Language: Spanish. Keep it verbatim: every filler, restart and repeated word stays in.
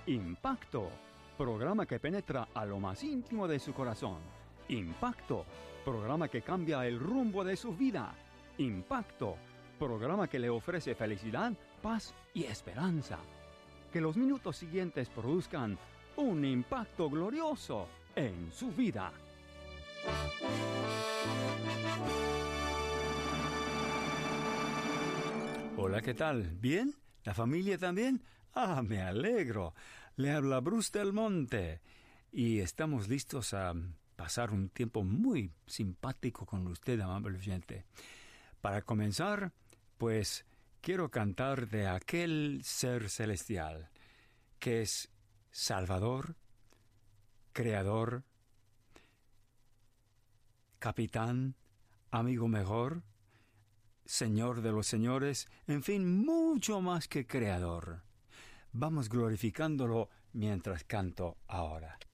Impacto, programa que penetra a lo más íntimo de su corazón. Impacto, programa que cambia el rumbo de su vida. Impacto, programa que le ofrece felicidad, paz y esperanza. Que los minutos siguientes produzcan un impacto glorioso en su vida. Hola, ¿qué tal? ¿Bien? ¿La familia también? Ah, me alegro. Le habla Bruce Del Monte y estamos listos a pasar un tiempo muy simpático con usted, amable oyente. Para comenzar, pues quiero cantar de aquel ser celestial que es Salvador, Creador, Capitán, amigo mejor, Señor de los señores, en fin, mucho más que Creador. Vamos glorificándolo mientras canto ahora.